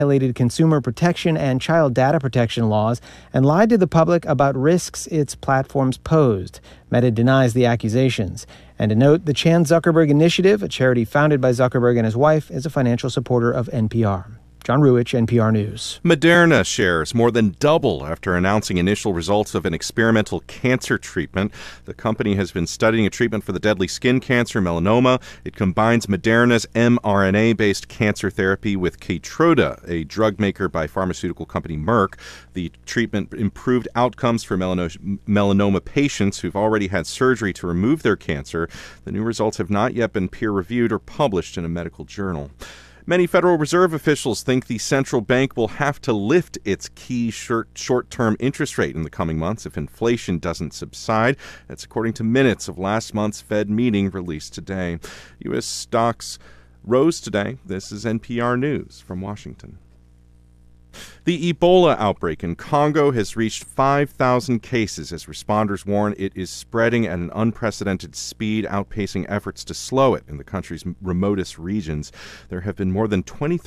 violated consumer protection and child data protection laws and lied to the public about risks its platforms posed. Meta denies the accusations. And to note, the Chan Zuckerberg Initiative, a charity founded by Zuckerberg and his wife, is a financial supporter of NPR. John Ruwitch, NPR News. Moderna shares more than double after announcing initial results of an experimental cancer treatment. The company has been studying a treatment for the deadly skin cancer, melanoma. It combines Moderna's mRNA-based cancer therapy with Keytruda, a drug maker by pharmaceutical company Merck. The treatment improved outcomes for melanoma patients who've already had surgery to remove their cancer. The new results have not yet been peer-reviewed or published in a medical journal. Many Federal Reserve officials think the central bank will have to lift its key short-term interest rate in the coming months if inflation doesn't subside. That's according to minutes of last month's Fed meeting released today. U.S. stocks rose today. This is NPR News from Washington. The Ebola outbreak in Congo has reached 5,000 cases as responders warn it is spreading at an unprecedented speed, outpacing efforts to slow it in the country's remotest regions. There have been more than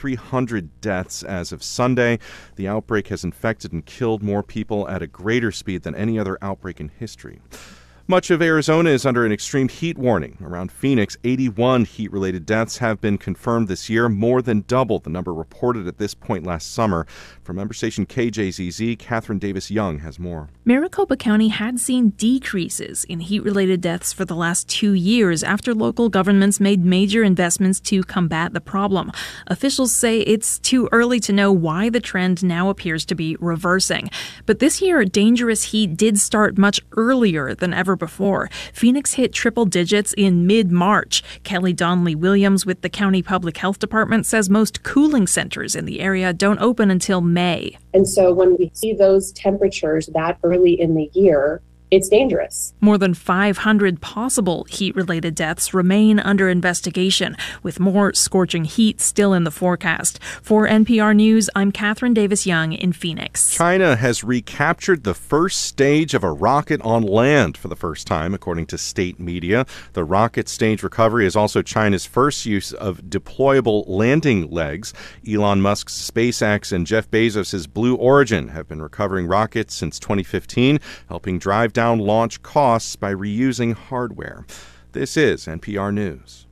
2,300 deaths as of Sunday. The outbreak has infected and killed more people at a greater speed than any other outbreak in history. Much of Arizona is under an extreme heat warning. Around Phoenix, 81 heat-related deaths have been confirmed this year, more than double the number reported at this point last summer. From member station KJZZ, Catherine Davis-Young has more. Maricopa County had seen decreases in heat-related deaths for the last 2 years after local governments made major investments to combat the problem. Officials say it's too early to know why the trend now appears to be reversing. But this year, dangerous heat did start much earlier than ever before. Phoenix hit triple digits in mid-March. Kelly Donnelly Williams with the county public health department says most cooling centers in the area don't open until May. And so when we see those temperatures that early in the year, it's dangerous. More than 500 possible heat-related deaths remain under investigation, with more scorching heat still in the forecast. For NPR News, I'm Catherine Davis-Young in Phoenix. China has recaptured the first stage of a rocket on land for the first time, according to state media. The rocket stage recovery is also China's first use of deployable landing legs. Elon Musk's SpaceX and Jeff Bezos' Blue Origin have been recovering rockets since 2015, helping drive down launch costs by reusing hardware. This is NPR News.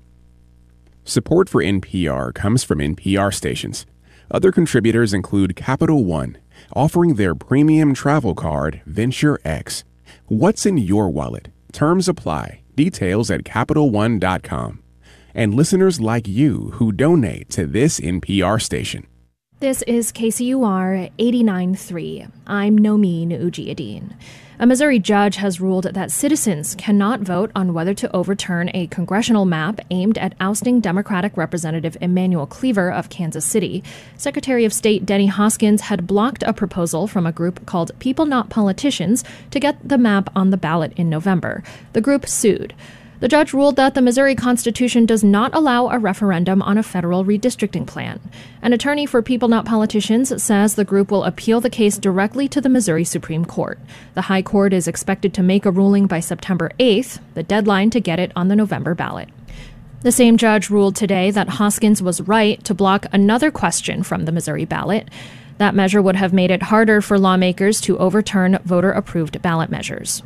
Support for NPR comes from NPR stations. Other contributors include Capital One, offering their premium travel card, Venture X. What's in your wallet? Terms apply. Details at CapitalOne.com. And listeners like you who donate to this NPR station. This is KCUR 89.3. I'm Nomin Ujiyedin. A Missouri judge has ruled that citizens cannot vote on whether to overturn a congressional map aimed at ousting Democratic Representative Emanuel Cleaver of Kansas City. Secretary of State Denny Hoskins had blocked a proposal from a group called People Not Politicians to get the map on the ballot in November. The group sued. The judge ruled that the Missouri Constitution does not allow a referendum on a federal redistricting plan. An attorney for People Not Politicians says the group will appeal the case directly to the Missouri Supreme Court. The High Court is expected to make a ruling by September 8th, the deadline to get it on the November ballot. The same judge ruled today that Hoskins was right to block another question from the Missouri ballot. That measure would have made it harder for lawmakers to overturn voter-approved ballot measures.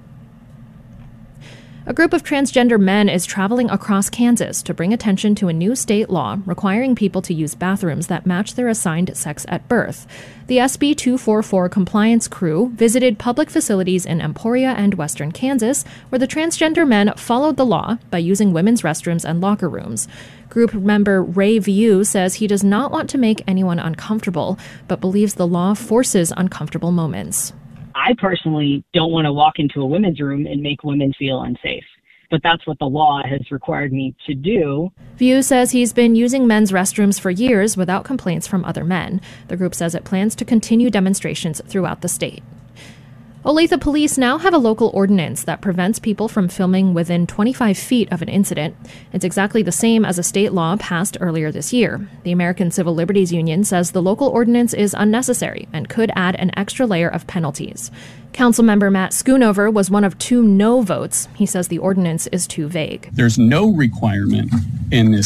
A group of transgender men is traveling across Kansas to bring attention to a new state law requiring people to use bathrooms that match their assigned sex at birth. The SB 244 compliance crew visited public facilities in Emporia and western Kansas, where the transgender men followed the law by using women's restrooms and locker rooms. Group member Ray Viu says he does not want to make anyone uncomfortable, but believes the law forces uncomfortable moments. I personally don't want to walk into a women's room and make women feel unsafe, but that's what the law has required me to do. Viu says he's been using men's restrooms for years without complaints from other men. The group says it plans to continue demonstrations throughout the state. Olathe police now have a local ordinance that prevents people from filming within 25 feet of an incident. It's exactly the same as a state law passed earlier this year. The American Civil Liberties Union says the local ordinance is unnecessary and could add an extra layer of penalties. Councilmember Matt Schoonover was one of 2 no votes. He says the ordinance is too vague. There's no requirement in this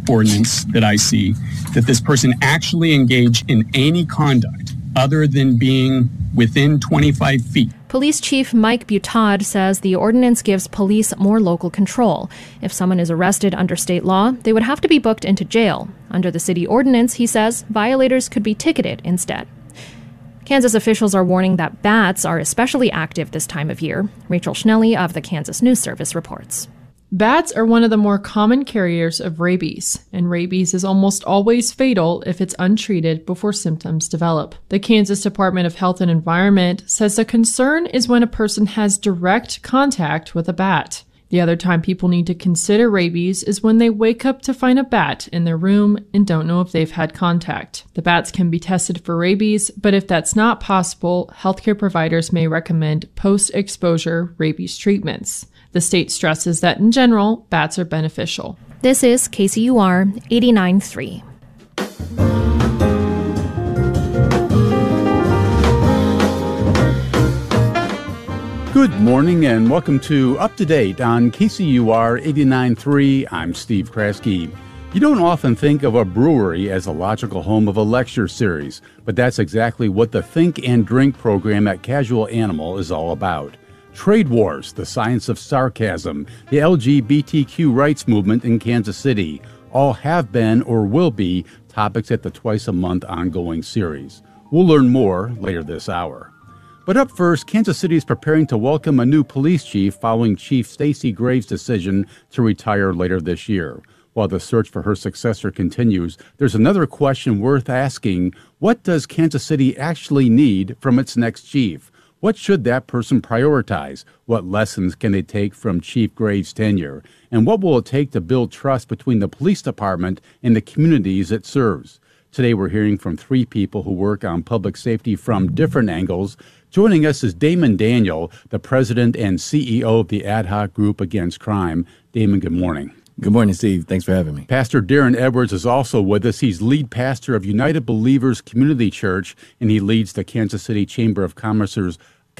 ordinance that I see that this person actually engage in any conduct other than being within 25 feet. Police Chief Mike Butad says the ordinance gives police more local control. If someone is arrested under state law, they would have to be booked into jail. Under the city ordinance, he says, violators could be ticketed instead. Kansas officials are warning that bats are especially active this time of year. Rachel Schnelly of the Kansas News Service reports. Bats are one of the more common carriers of rabies, and rabies is almost always fatal if it's untreated before symptoms develop. The Kansas Department of Health and Environment says the concern is when a person has direct contact with a bat. The other time people need to consider rabies is when they wake up to find a bat in their room and don't know if they've had contact. The bats can be tested for rabies, but if that's not possible, healthcare providers may recommend post-exposure rabies treatments. The state stresses that in general, bats are beneficial. This is KCUR 89.3. Good morning and welcome to Up to Date on KCUR 89.3. I'm Steve Kraske. You don't often think of a brewery as a logical home of a lecture series, but that's exactly what the Think and Drink program at Casual Animal is all about. Trade wars, the science of sarcasm, the LGBTQ rights movement in Kansas City, all have been or will be topics at the twice-a-month ongoing series. We'll learn more later this hour. But up first, Kansas City is preparing to welcome a new police chief following Chief Stacey Graves' decision to retire later this year. While the search for her successor continues, there's another question worth asking. What does Kansas City actually need from its next chief? What should that person prioritize? What lessons can they take from Chief Graves' tenure? And what will it take to build trust between the police department and the communities it serves? Today we're hearing from three people who work on public safety from different angles. Joining us is Damon Daniel, the president and CEO of the Ad Hoc Group Against Crime. Damon, good morning. Good morning, Steve. Thanks for having me. Pastor Darren Edwards is also with us. He's lead pastor of United Believers Community Church, and he leads the Kansas City Chamber of Commerce's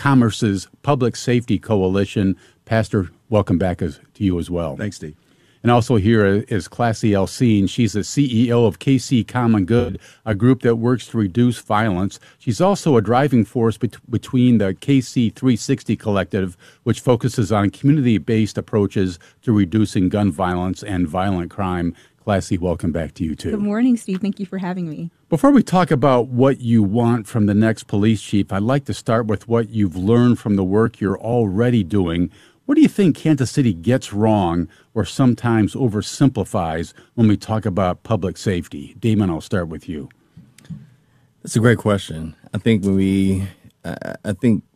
Public Safety Coalition. Pastor, welcome back to you as well. Thanks, Steve. And also here is Classy Elsine. She's the CEO of KC Common Good, a group that works to reduce violence. She's also a driving force between the KC 360 Collective, which focuses on community-based approaches to reducing gun violence and violent crime. Classy, welcome back to you, too. Good morning, Steve. Thank you for having me. Before we talk about what you want from the next police chief, I'd like to start with what you've learned from the work you're already doing. What do you think Kansas City gets wrong or sometimes oversimplifies when we talk about public safety? Damon, I'll start with you. That's a great question. I think we have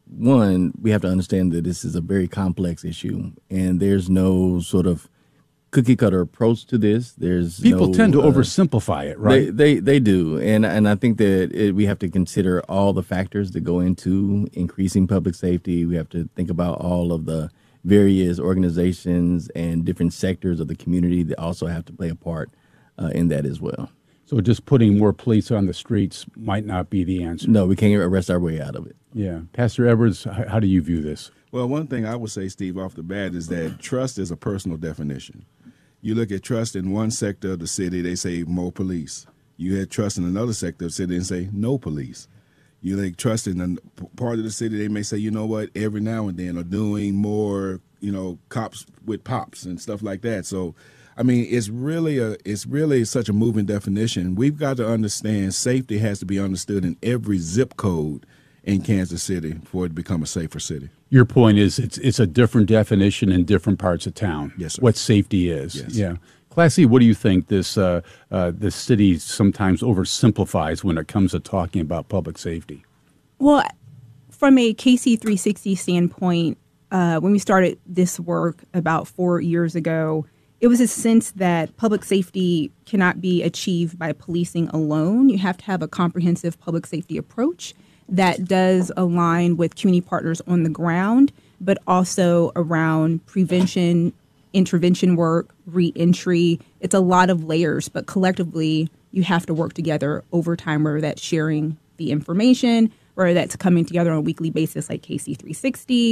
to understand that this is a very complex issue, and there's no sort of cookie cutter approach to this. People tend to oversimplify it, right? They do, and I think that we have to consider all the factors that go into increasing public safety. We have to think about all of the various organizations and different sectors of the community that also have to play a part in that as well. So just putting more police on the streets might not be the answer. No, we can't arrest our way out of it. Yeah. Pastor Edwards, how do you view this? Well, one thing I would say, Steve, off the bat is that trust is a personal definition. You look at trust in one sector of the city, they say more police. You had trust in another sector of the city and say no police. You like trust in a part of the city, they may say, you know what, every now and then are doing more, cops with pops and stuff like that. So, I mean, it's really such a moving definition. We've got to understand safety has to be understood in every zip code in Kansas City for it to become a safer city. Your point is it's a different definition in different parts of town. Yes, sir. What safety is. Yes. Yeah. Classy, what do you think this city sometimes oversimplifies when it comes to talking about public safety? Well, from a KC 360 standpoint, when we started this work about 4 years ago, it was a sense that public safety cannot be achieved by policing alone. You have to have a comprehensive public safety approach that does align with community partners on the ground, but also around prevention, intervention work, re-entry. It's a lot of layers, but collectively you have to work together over time, whether that's sharing the information, whether that's coming together on a weekly basis like KC 360,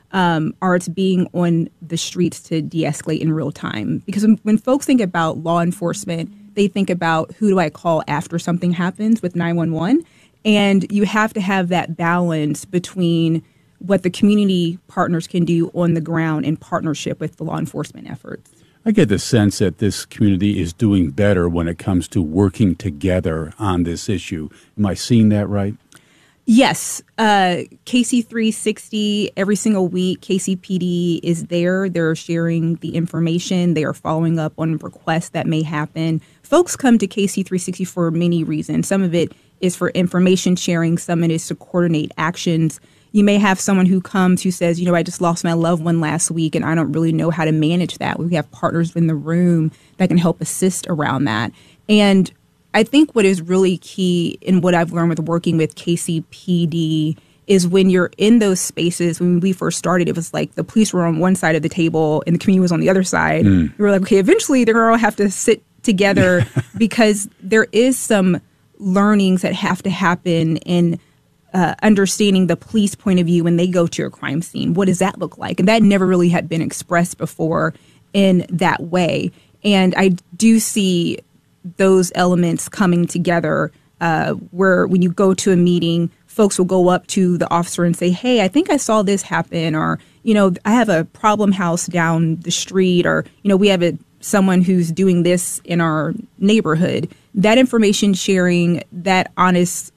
or it's being on the streets to de-escalate in real time. Because when folks think about law enforcement, they think about who do I call after something happens with 911. And you have to have that balance between what the community partners can do on the ground in partnership with the law enforcement efforts. I get the sense that this community is doing better when it comes to working together on this issue. Am I seeing that right? Yes. KC 360, every single week, KCPD is there. They're sharing the information. They are following up on requests that may happen. Folks come to KC 360 for many reasons. Some of it is for information sharing. Some of it is to coordinate actions. You may have someone who comes who says, I just lost my loved one last week and I don't really know how to manage that. We have partners in the room that can help assist around that. And I think what is really key in what I've learned with working with KCPD is when you're in those spaces. When we first started, it was like the police were on one side of the table and the community was on the other side. We were like, okay, eventually they're going to have to sit together because there is some learnings that have to happen in understanding the police point of view when they go to a crime scene. What does that look like? And that never really had been expressed before in that way. And I do see those elements coming together where when you go to a meeting, folks will go up to the officer and say, hey, I think I saw this happen, or, I have a problem house down the street, or, we have someone who's doing this in our neighborhood. That information sharing, that honest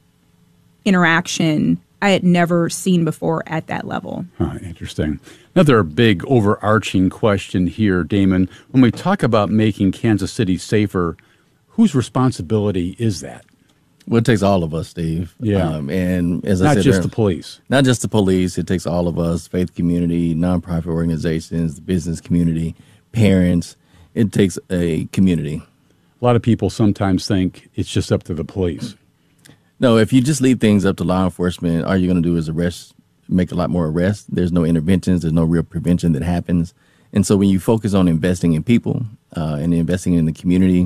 interaction, I had never seen before at that level. Interesting. Another big overarching question here, Damon. When we talk about making Kansas City safer, whose responsibility is that? Well, it takes all of us, Steve. Yeah. And as I said, not just the police. Not just the police. It takes all of us, faith community, nonprofit organizations, the business community, parents. It takes a community. A lot of people sometimes think it's just up to the police. No, if you just leave things up to law enforcement, all you're going to do is arrest, make a lot more arrests. There's no interventions. There's no real prevention that happens. And so when you focus on investing in people and investing in the community,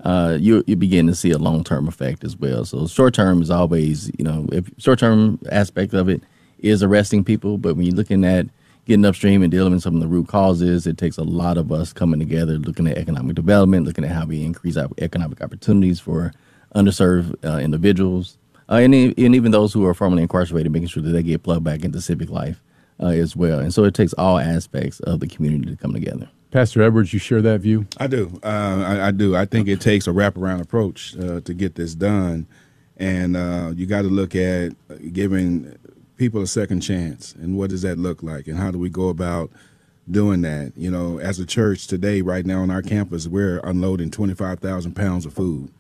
you begin to see a long-term effect as well. So short-term is always, if short-term aspect of it is arresting people. But when you're looking at getting upstream and dealing with some of the root causes, it takes a lot of us coming together, looking at economic development, looking at how we increase our economic opportunities for underserved individuals, and even those who are formerly incarcerated, making sure that they get plugged back into civic life as well. And so it takes all aspects of the community to come together. Pastor Edwards, you share that view? I do. I do. I think it takes a wraparound approach to get this done. And you got to look at giving people a second chance. And what does that look like? And how do we go about doing that? As a church today, right now on our campus, we're unloading 25,000 pounds of food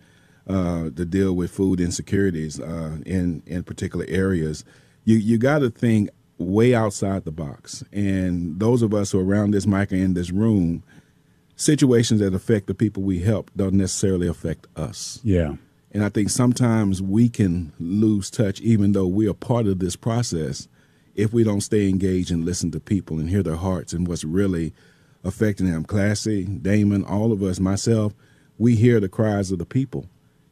to deal with food insecurities in particular areas. You got to think way outside the box. And those of us who are around this mic and in this room, situations that affect the people we help don't necessarily affect us. Yeah. And I think sometimes we can lose touch, even though we are part of this process, if we don't stay engaged and listen to people and hear their hearts and what's really affecting them. Classy, Damon, all of us, myself, we hear the cries of the people.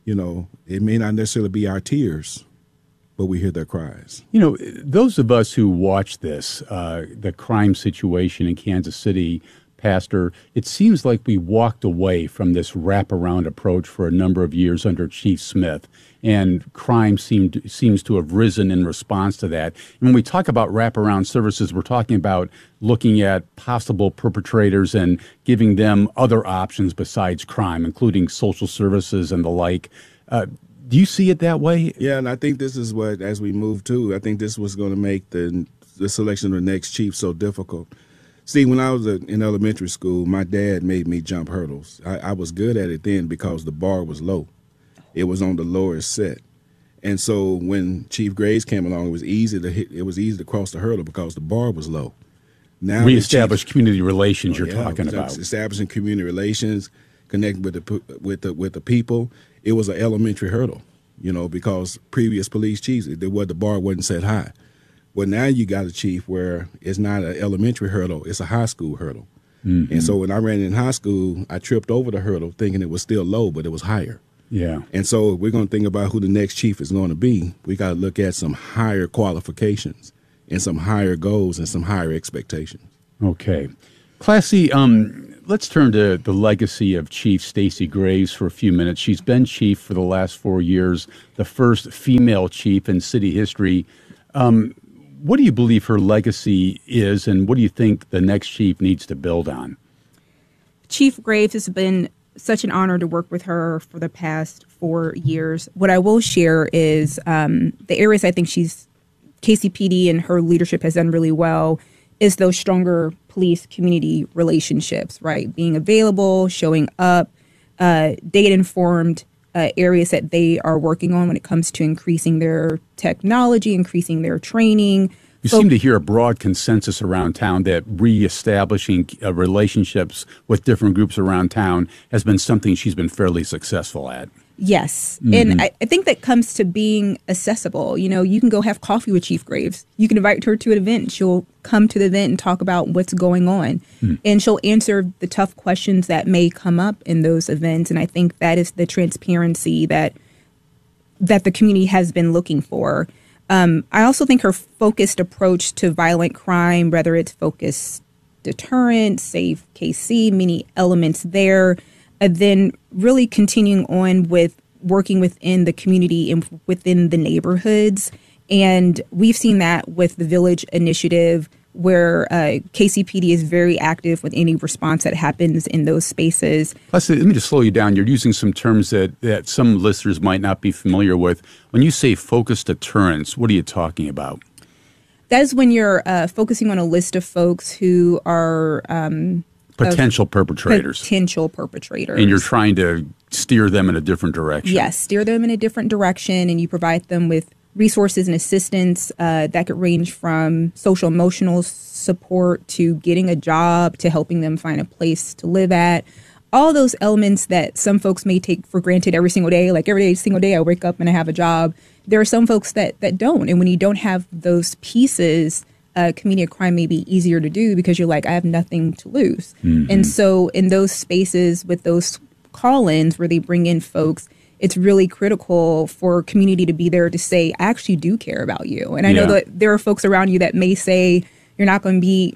It may not necessarily be our tears, but we hear their cries. Those of us who watch this, the crime situation in Kansas City, Pastor, it seems like we walked away from this wraparound approach for a number of years under Chief Smith, and crime seems to have risen in response to that. And when we talk about wraparound services, we're talking about looking at possible perpetrators and giving them other options besides crime, including social services and the like. Do you see it that way? Yeah, and I think this is what, as we move to, I think this was going to make the selection of the next chief so difficult. See, when I was in elementary school, my dad made me jump hurdles. I was good at it then because the bar was low. It was on the lower set. And so when Chief Graves came along, it was easy to cross the hurdle because the bar was low. Now reestablish community relations you're talking about. Establishing community relations, connecting with the people. It was an elementary hurdle, because previous police chiefs, the bar wasn't set high. Well, now you got a chief where it's not an elementary hurdle, it's a high school hurdle. Mm-hmm. And so when I ran in high school, I tripped over the hurdle thinking it was still low, but it was higher. Yeah. And so if we're going to think about who the next chief is going to be, we got to look at some higher qualifications. and some higher goals and some higher expectations. Okay. Classy, let's turn to the legacy of Chief Stacey Graves for a few minutes. She's been chief for the last 4 years, the first female chief in city history. What do you believe her legacy is, and what do you think the next chief needs to build on? Chief Graves, has been such an honor to work with her for the past 4 years. What I will share is the areas I think KCPD and her leadership has done really well is those stronger police-community relationships, right? Being available, showing up, data-informed areas that they are working on when it comes to increasing their technology, increasing their training. You seem to hear a broad consensus around town that reestablishing relationships with different groups around town has been something she's been fairly successful at. Yes. Mm-hmm. And I think that comes to being accessible. You know, you can go have coffee with Chief Graves. You can invite her to an event. She'll come to the event and talk about what's going on. And she'll answer the tough questions that may come up in those events. And I think that is the transparency that the community has been looking for. I also think her focused approach to violent crime, whether it's focused deterrent, Save KC, many elements there, then really continuing on with working within the community and within the neighborhoods. And we've seen that with the Village Initiative, where KCPD is very active with any response that happens in those spaces. Let me just slow you down. You're using some terms that some listeners might not be familiar with. When you say focused deterrence, what are you talking about? That is when you're focusing on a list of folks who are potential perpetrators. Potential perpetrators. And you're trying to steer them in a different direction. Yes, steer them in a different direction, and you provide them with resources and assistance that could range from social emotional support to getting a job to helping them find a place to live at. All those elements that some folks may take for granted every single day, like every single day I wake up and I have a job. There are some folks that don't. And when you don't have those pieces, community of crime may be easier to do because you're like, I have nothing to lose. Mm-hmm. And so in those spaces with those call-ins where they bring in folks, it's really critical for community to be there to say, I actually do care about you. And I know that there are folks around you that may say you're not going to be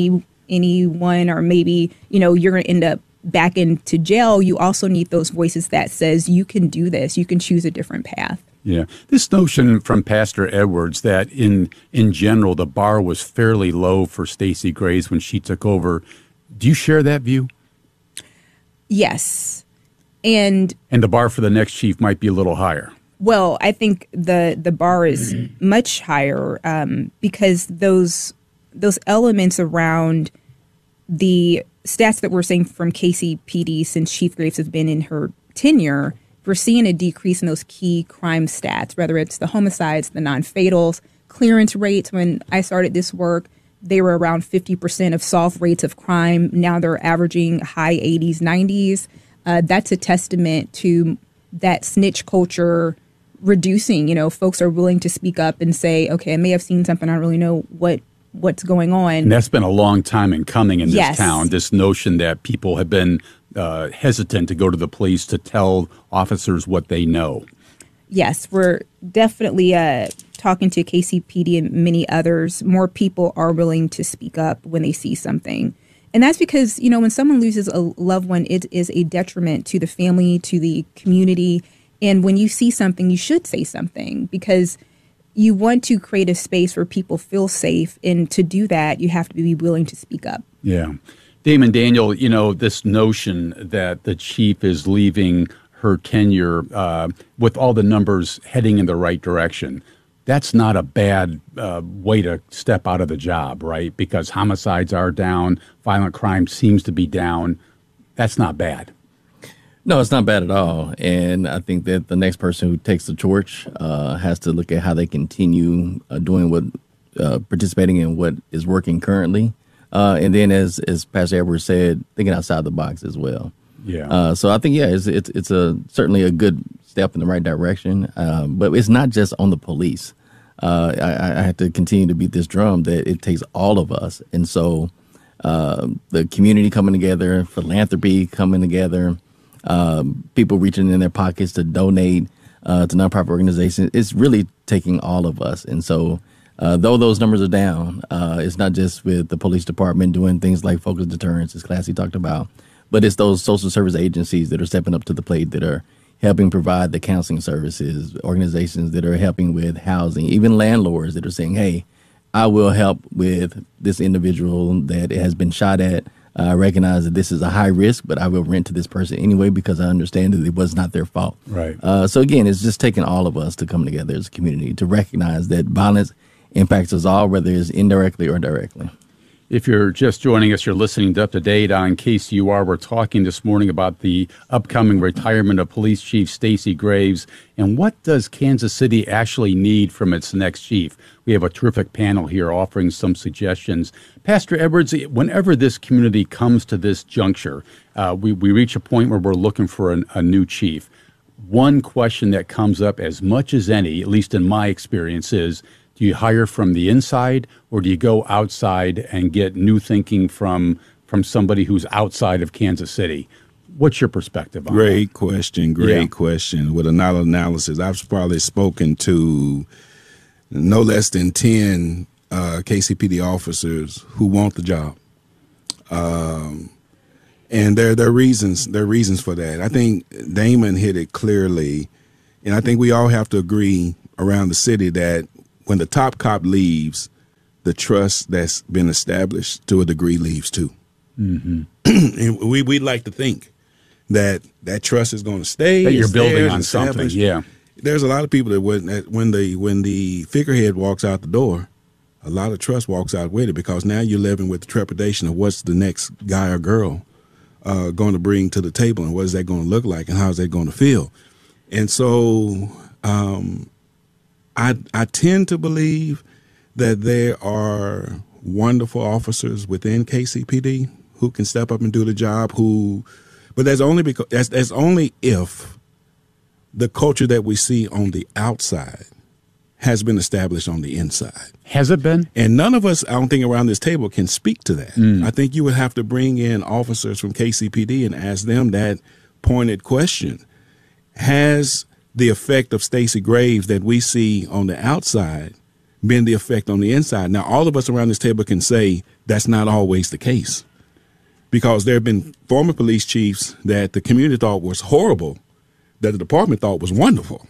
anyone, or maybe, you know, you're going to end up back into jail. You also need those voices that says you can do this. You can choose a different path. Yeah. This notion from Pastor Edwards that in general the bar was fairly low for Stacey Graves when she took over, do you share that view? Yes. And the bar for the next chief might be a little higher. Well, I think the bar is much higher because those elements around the stats that we're seeing from KCPD since Chief Graves has been in her tenure, we're seeing a decrease in those key crime stats, whether it's the homicides, the non-fatals, clearance rates. When I started this work, they were around 50% of solved rates of crime. Now they're averaging high 80s, 90s. That's a testament to that snitch culture reducing. You know, folks are willing to speak up and say, okay, I may have seen something, I don't really know what's going on. And that's been a long time in coming in this town, this notion that people have been hesitant to go to the police to tell officers what they know. Yes, we're definitely talking to KCPD and many others. More people are willing to speak up when they see something. And that's because, you know, when someone loses a loved one, it is a detriment to the family, to the community. And when you see something, you should say something because you want to create a space where people feel safe. And to do that, you have to be willing to speak up. Yeah. Damon Daniel, you know, this notion that the chief is leaving her tenure with all the numbers heading in the right direction, that's not a bad way to step out of the job, right? Because homicides are down, violent crime seems to be down. That's not bad. No, it's not bad at all. And I think that the next person who takes the torch has to look at how they continue doing participating in what is working currently. And then, as Pastor Edwards said, thinking outside the box as well. Yeah. So I think, it's certainly a good step in the right direction. But it's not just on the police. I have to continue to beat this drum that it takes all of us. And so the community coming together, philanthropy coming together, people reaching in their pockets to donate to nonprofit organizations, it's really taking all of us. And so Though those numbers are down, it's not just with the police department doing things like focused deterrence, as Classy talked about, but it's those social service agencies that are stepping up to the plate, that are helping provide the counseling services, organizations that are helping with housing, even landlords that are saying, hey, I will help with this individual that has been shot at. I recognize that this is a high risk, but I will rent to this person anyway because I understand that it was not their fault. Right. So again, it's just taking all of us to come together as a community to recognize that violence impacts us all, whether it's indirectly or directly. If you're just joining us, you're listening to Up to Date on KCUR. We're talking this morning about the upcoming retirement of Police Chief Stacey Graves and what does Kansas City actually need from its next chief. We have a terrific panel here offering some suggestions. Pastor Edwards, whenever this community comes to this juncture, we reach a point where we're looking for a new chief. One question that comes up as much as any, at least in my experience, is do you hire from the inside or do you go outside and get new thinking from somebody who's outside of Kansas City? What's your perspective on that? Great question. With a lot of analysis. I've probably spoken to no less than 10 KCPD officers who want the job. And there are reasons for that. I think Damon hit it clearly, and I think we all have to agree around the city that when the top cop leaves, the trust that's been established to a degree leaves too. Mm-hmm. And we'd like to think that trust is going to stay. That you're building on something, yeah. There's a lot of people that when the figurehead walks out the door, a lot of trust walks out with it because now you're living with the trepidation of what's the next guy or girl going to bring to the table and what is that going to look like and how is that going to feel. And so I tend to believe that there are wonderful officers within KCPD who can step up and do the job. But that's only if the culture that we see on the outside has been established on the inside. Has it been? And none of us, I don't think, around this table can speak to that. I think you would have to bring in officers from KCPD and ask them that pointed question. Has the effect of Stacey Graves that we see on the outside been the effect on the inside? Now, all of us around this table can say that's not always the case because there have been former police chiefs that the community thought was horrible, that the department thought was wonderful,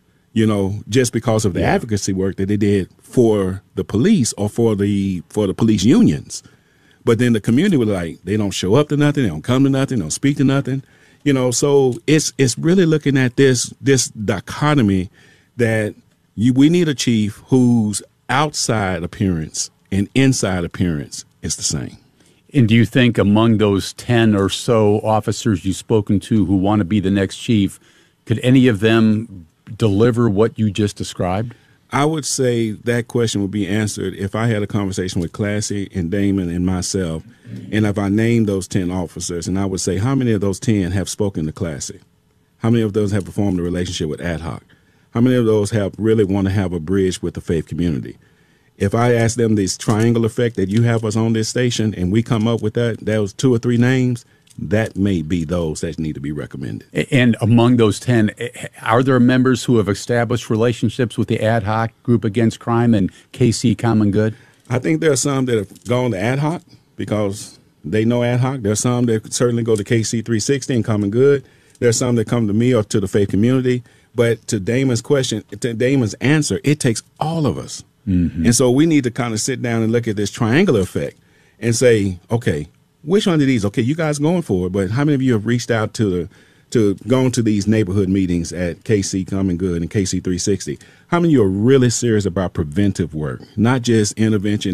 just because of the advocacy work that they did for the police or for the police unions. But then the community was like, they don't show up to nothing, they don't come to nothing, they don't speak to nothing. So it's really looking at this dichotomy that we need a chief whose outside appearance and inside appearance is the same. And do you think among those 10 or so officers you've spoken to who want to be the next chief, could any of them deliver what you just described? I would say that question would be answered if I had a conversation with Classy and Damon and myself, and if I named those 10 officers, and I would say, how many of those 10 have spoken to Classy? How many of those have performed a relationship with Ad Hoc? How many of those have really want to have a bridge with the faith community? If I ask them this triangle effect that you have us on this station, and we come up with those 2 or 3 names, that may be those that need to be recommended. And among those 10, are there members who have established relationships with the Ad Hoc Group Against Crime and KC Common Good? I think there are some that have gone to Ad Hoc because they know Ad Hoc. There are some that certainly go to KC 360 and Common Good. There are some that come to me or to the faith community. But to Damon's question, to Damon's answer, it takes all of us. Mm-hmm. And so we need to kind of sit down and look at this triangular effect and say, okay, which one of these? Okay, you guys going for it, but how many of you have reached out to gone to these neighborhood meetings at KC Common Good and KC 360? How many of you are really serious about preventive work, not just intervention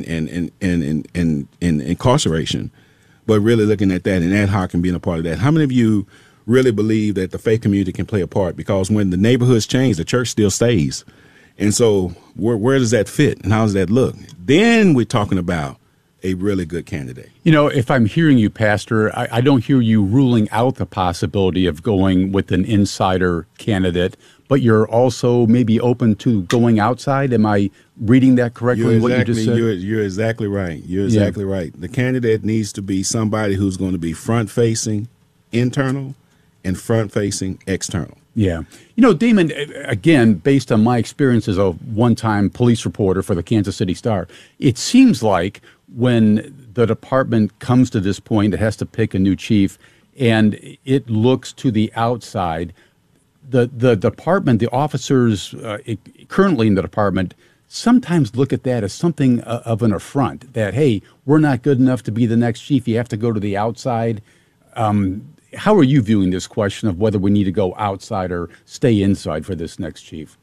and incarceration, but really looking at that and Ad Hoc and being a part of that? How many of you really believe that the faith community can play a part? Because when the neighborhoods change, the church still stays. And so where does that fit and how does that look? Then we're talking about a really good candidate. If I'm hearing you, Pastor, I don't hear you ruling out the possibility of going with an insider candidate, but you're also maybe open to going outside. Am I reading that correctly? What you just said? You're exactly right. You're exactly right. The candidate needs to be somebody who's going to be front-facing internal and front-facing external. Yeah. Damon, again, based on my experience as a one-time police reporter for the Kansas City Star, it seems like when the department comes to this point, it has to pick a new chief, and it looks to the outside. The department, the officers currently in the department, sometimes look at that as something of an affront, that, hey, we're not good enough to be the next chief. You have to go to the outside. How are you viewing this question of whether we need to go outside or stay inside for this next chief?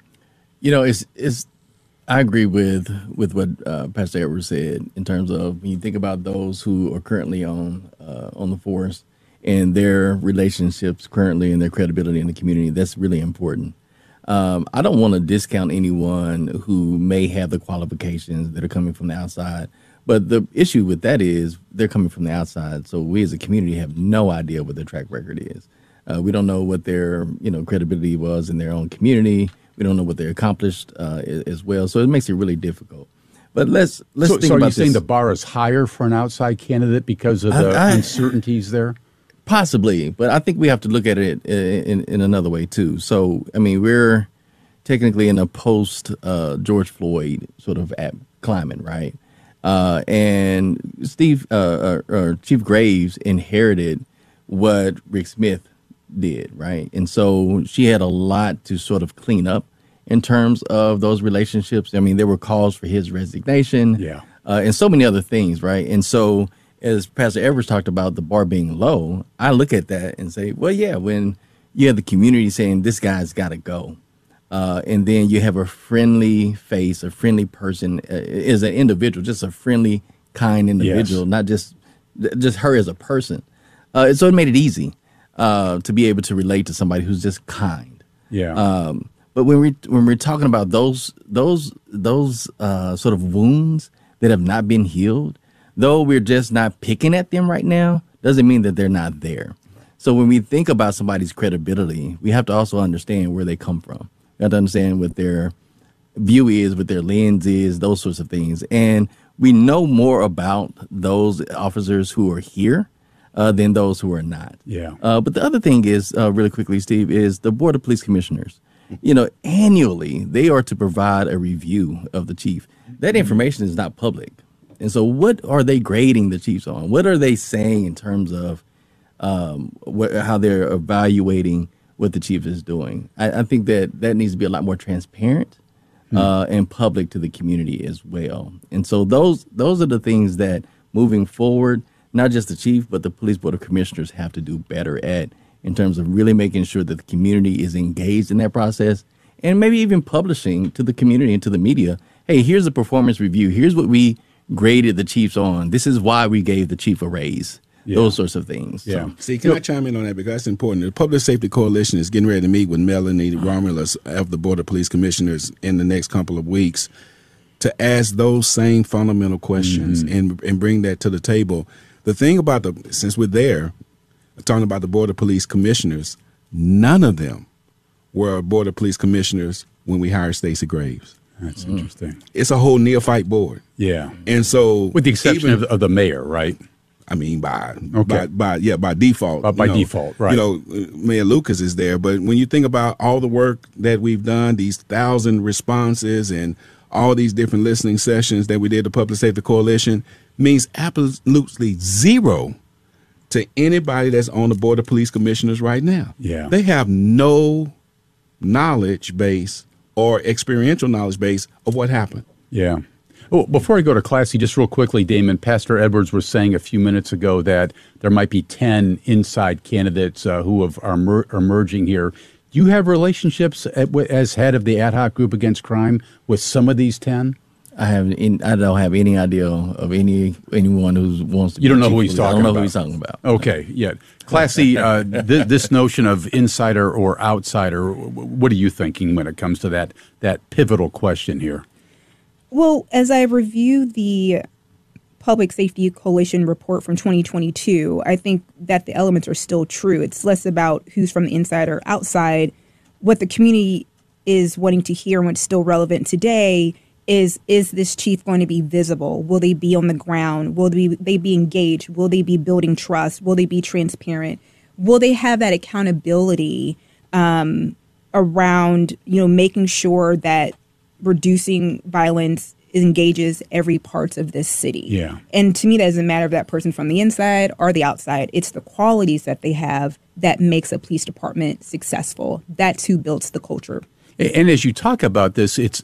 I agree with what Pastor Edwards said in terms of when you think about those who are currently on the force and their relationships currently and their credibility in the community. That's really important. I don't want to discount anyone who may have the qualifications that are coming from the outside. But the issue with that is they're coming from the outside. So we as a community have no idea what their track record is. We don't know what their credibility was in their own community. We don't know what they accomplished as well. So it makes it really difficult. But let's think about this. So are you saying the bar is higher for an outside candidate because of the uncertainties there? Possibly. But I think we have to look at it in another way, too. So, I mean, we're technically in a post-George Floyd sort of climate, right? And Chief Graves inherited what Rick Smith did, right? And so she had a lot to sort of clean up in terms of those relationships. I mean, there were calls for his resignation, and so many other things, right? And so, as Pastor Edwards talked about the bar being low, I look at that and say, well, yeah, when you have the community saying this guy's got to go, and then you have a friendly face, a friendly person as an individual, just a friendly, kind individual, not just her as a person. So it made it easy to be able to relate to somebody who's just kind. Yeah. But when we're talking about those sort of wounds that have not been healed, though we're just not picking at them right now, doesn't mean that they're not there. So when we think about somebody's credibility, we have to also understand where they come from. We have to understand what their view is, what their lens is, those sorts of things. And we know more about those officers who are here than those who are not. Yeah. But the other thing is, really quickly, Steve, is the Board of Police Commissioners. Annually, they are to provide a review of the chief. That information is not public. And so what are they grading the chiefs on? What are they saying in terms of how they're evaluating what the chief is doing? I think that needs to be a lot more transparent and public to the community as well. And so those are the things that moving forward, not just the chief, but the Police Board of Commissioners have to do better at in terms of really making sure that the community is engaged in that process and maybe even publishing to the community and to the media, hey, here's a performance review. Here's what we graded the chiefs on. This is why we gave the chief a raise. Yeah. Those sorts of things. Yeah. See, can I chime in on that? Because that's important. The Public Safety Coalition is getting ready to meet with Melanie Romulus of the Board of Police Commissioners in the next couple of weeks to ask those same fundamental questions and bring that to the table. The thing about since we're there, talking about the Board of Police Commissioners, none of them were Board of Police Commissioners when we hired Stacey Graves. That's interesting. It's a whole neophyte board. Yeah. And so, with the exception of the mayor, right? I mean, by default. By default, right. Mayor Lucas is there. But when you think about all the work that we've done, these 1,000 responses and all these different listening sessions that we did, the Public Safety Coalition, means absolutely zero to anybody that's on the Board of Police Commissioners right now. Yeah. They have no knowledge base or experiential knowledge base of what happened. Yeah. Well, before I go to Classy, just real quickly, Damon, Pastor Edwards was saying a few minutes ago that there might be 10 inside candidates who are emerging here. Do you have relationships as head of the ad hoc group against crime with some of these 10? I don't have any idea of anyone who wants to. You don't know who he's talking about. I don't know who he's talking about. Okay, yeah. Classy, this notion of insider or outsider, what are you thinking when it comes to that pivotal question here? Well, as I review the Public Safety Coalition report from 2022, I think that the elements are still true. It's less about who's from the inside or outside. What the community is wanting to hear and what's still relevant today is this chief going to be visible? Will they be on the ground? Will they be engaged? Will they be building trust? Will they be transparent? Will they have that accountability around, making sure that reducing violence engages every part of this city. Yeah. And to me, that doesn't matter if that person from the inside or the outside. It's the qualities that they have that makes a police department successful. That's who builds the culture. And as you talk about this, it's